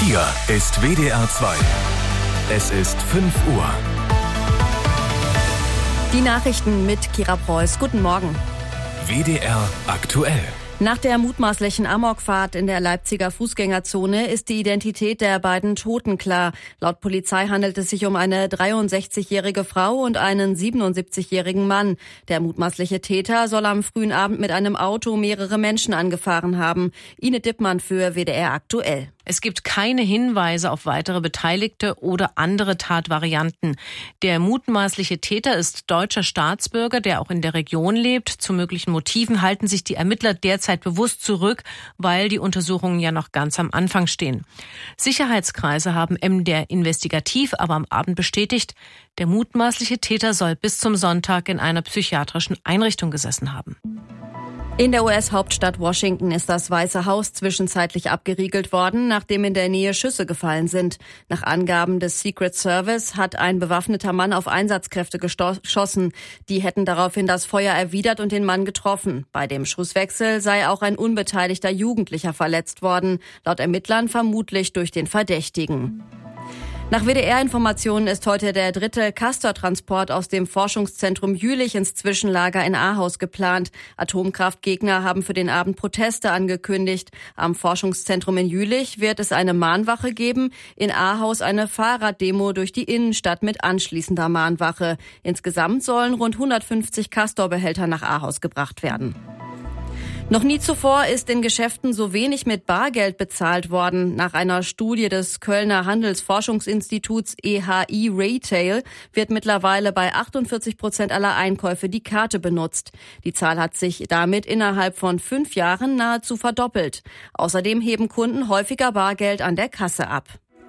Hier ist WDR 2. Es ist 5 Uhr. Die Nachrichten mit Kira Preuß. Guten Morgen. WDR aktuell. Nach der mutmaßlichen Amokfahrt in der Leipziger Fußgängerzone ist die Identität der beiden Toten klar. Laut Polizei handelt es sich um eine 63-jährige Frau und einen 77-jährigen Mann. Der mutmaßliche Täter soll am frühen Abend mit einem Auto mehrere Menschen angefahren haben. Ine Dippmann für WDR aktuell. Es gibt keine Hinweise auf weitere Beteiligte oder andere Tatvarianten. Der mutmaßliche Täter ist deutscher Staatsbürger, der auch in der Region lebt. Zu möglichen Motiven halten sich die Ermittler derzeit bewusst zurück, weil die Untersuchungen ja noch ganz am Anfang stehen. Sicherheitskreise haben MDR investigativ aber am Abend bestätigt, der mutmaßliche Täter soll bis zum Sonntag in einer psychiatrischen Einrichtung gesessen haben. In der US-Hauptstadt Washington ist das Weiße Haus zwischenzeitlich abgeriegelt worden, nachdem in der Nähe Schüsse gefallen sind. Nach Angaben des Secret Service hat ein bewaffneter Mann auf Einsatzkräfte geschossen. Die hätten daraufhin das Feuer erwidert und den Mann getroffen. Bei dem Schusswechsel sei auch ein unbeteiligter Jugendlicher verletzt worden, laut Ermittlern vermutlich durch den Verdächtigen. Nach WDR-Informationen ist heute der 3. Castor-Transport aus dem Forschungszentrum Jülich ins Zwischenlager in Ahaus geplant. Atomkraftgegner haben für den Abend Proteste angekündigt. Am Forschungszentrum in Jülich wird es eine Mahnwache geben, in Ahaus eine Fahrraddemo durch die Innenstadt mit anschließender Mahnwache. Insgesamt sollen rund 150 Castor-Behälter nach Ahaus gebracht werden. Noch nie zuvor ist in Geschäften so wenig mit Bargeld bezahlt worden. Nach einer Studie des Kölner Handelsforschungsinstituts EHI Retail wird mittlerweile bei 48% aller Einkäufe die Karte benutzt. Die Zahl hat sich damit innerhalb von 5 Jahren nahezu verdoppelt. Außerdem heben Kunden häufiger Bargeld an der Kasse ab.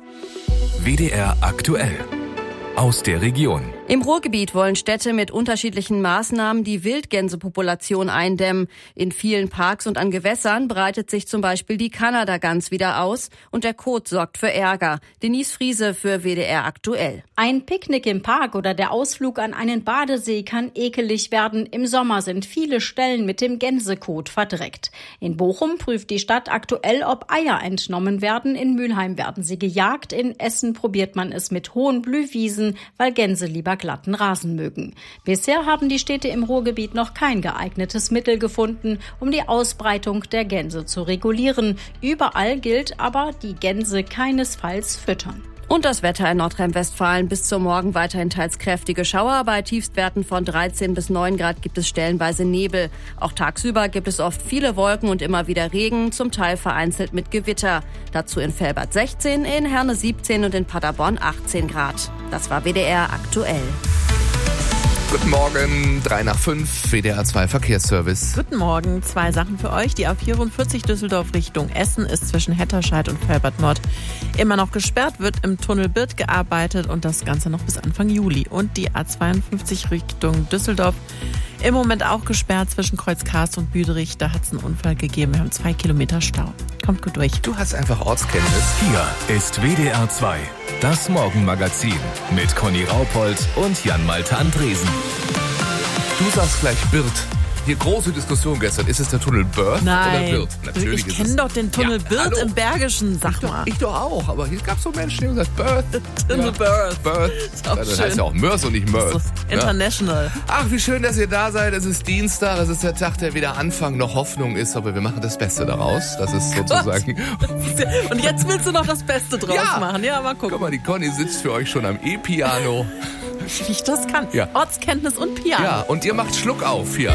WDR aktuell. Aus der Region. Im Ruhrgebiet wollen Städte mit unterschiedlichen Maßnahmen die Wildgänsepopulation eindämmen. In vielen Parks und an Gewässern breitet sich zum Beispiel die Kanadagans wieder aus und der Kot sorgt für Ärger. Denise Friese für WDR aktuell. Ein Picknick im Park oder der Ausflug an einen Badesee kann ekelig werden. Im Sommer sind viele Stellen mit dem Gänsekot verdreckt. In Bochum prüft die Stadt aktuell, ob Eier entnommen werden. In Mülheim werden sie gejagt. In Essen probiert man es mit hohen Blühwiesen, weil Gänse lieber glatten Rasen mögen. Bisher haben die Städte im Ruhrgebiet noch kein geeignetes Mittel gefunden, um die Ausbreitung der Gänse zu regulieren. Überall gilt aber, die Gänse keinesfalls füttern. Und das Wetter in Nordrhein-Westfalen: bis zum Morgen weiterhin teils kräftige Schauer. Bei Tiefstwerten von 13 bis 9 Grad gibt es stellenweise Nebel. Auch tagsüber gibt es oft viele Wolken und immer wieder Regen, zum Teil vereinzelt mit Gewitter. Dazu in Velbert 16, in Herne 17 und in Paderborn 18 Grad. Das war WDR aktuell. Guten Morgen, 3:05, WDR 2 Verkehrsservice. Guten Morgen, 2 Sachen für euch. Die A44 Düsseldorf Richtung Essen ist zwischen Hetterscheid und Velbert Nord immer noch gesperrt, wird im Tunnel Birth gearbeitet und das Ganze noch bis Anfang Juli. Und die A52 Richtung Düsseldorf im Moment auch gesperrt zwischen Kreuzkarst und Büderich. Da hat es einen Unfall gegeben. Wir haben 2 Kilometer Stau. Kommt gut durch. Du hast einfach Ortskenntnis. Hier ist WDR 2. Das Morgenmagazin mit Conny Raupold und Jan-Malte Andresen. Du sagst gleich Birth. Hier große Diskussion gestern. Ist es der Tunnel Birth oder Birth? Natürlich ich kenne doch den Tunnel Birth im Bergischen, sag mal. Ich doch auch, aber hier gab es so Menschen, die haben gesagt Birth. Tunnel Birth. Das heißt ja auch Mörs und nicht Mörs. International. Ach, wie schön, dass ihr da seid. Es ist Dienstag, es ist der Tag, der weder Anfang noch Hoffnung ist, aber wir machen das Beste daraus. Das ist sozusagen... Und jetzt willst du noch das Beste draus machen. Ja, mal gucken. Guck mal, die Conny sitzt für euch schon am E-Piano. Wie ich das kann. Ja. Ortskenntnis und Piano. Ja, und ihr macht Schluck auf hier.